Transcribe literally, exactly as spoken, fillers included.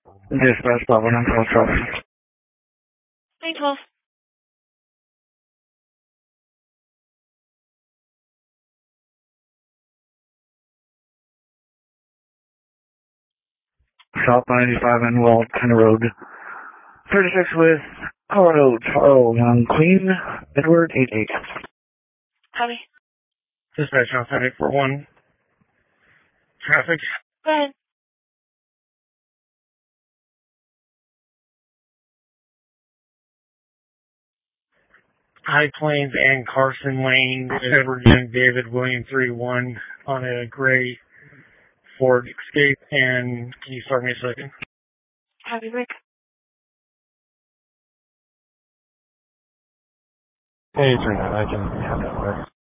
Dispatch, Bravo nine twelve traffic. nine twelve. South ninety-five and Walton Road. thirty-six with Colorado, Charles, on Queen, Edward eight eight. Copy. Dispatch on seven eight four one. Traffic. Go ahead. High Plains and Carson Lane, Edward Young, David William three one on a gray Ford Escape, and can you start me a second? Copy, Rick. Hey, Trina, I can have that, Rick.